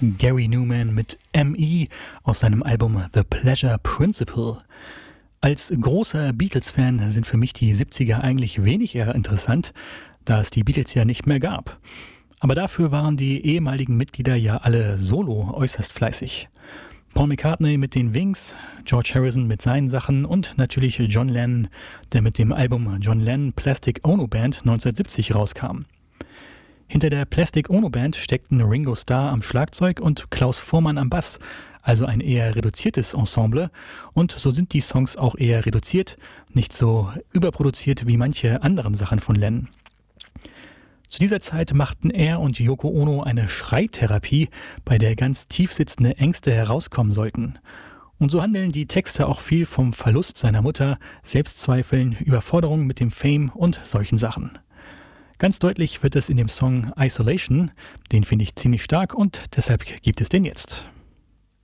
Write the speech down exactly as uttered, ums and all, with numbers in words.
Gary Numan mit M E aus seinem Album The Pleasure Principle. Als großer Beatles-Fan sind für mich die siebziger eigentlich weniger interessant, da es die Beatles ja nicht mehr gab. Aber dafür waren die ehemaligen Mitglieder ja alle solo äußerst fleißig. Paul McCartney mit den Wings, George Harrison mit seinen Sachen und natürlich John Lennon, der mit dem Album John Lennon Plastic Ono Band neunzehnhundertsiebzig rauskam. Hinter der Plastic Ono Band steckten Ringo Starr am Schlagzeug und Klaus Voormann am Bass, also ein eher reduziertes Ensemble, und so sind die Songs auch eher reduziert, nicht so überproduziert wie manche anderen Sachen von Lennon. Zu dieser Zeit machten er und Yoko Ono eine Schreitherapie, bei der ganz tief sitzende Ängste herauskommen sollten. Und so handeln die Texte auch viel vom Verlust seiner Mutter, Selbstzweifeln, Überforderung mit dem Fame und solchen Sachen. Ganz deutlich wird es in dem Song Isolation, den finde ich ziemlich stark und deshalb gibt es den jetzt.